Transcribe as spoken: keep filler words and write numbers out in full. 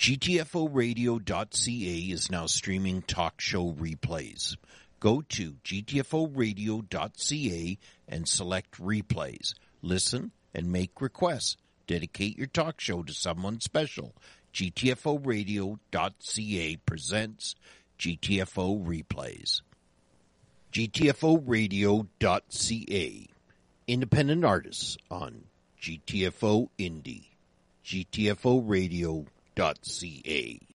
G T F O radio dot C A is now streaming talk show replays. Go to G T F O radio dot C A and select replays. Listen and make requests. Dedicate your talk show to someone special. G T F O radio dot C A presents G T F O replays. G T F O radio dot C A. Independent artists on G T F O Indie. G T F O radio dot C A.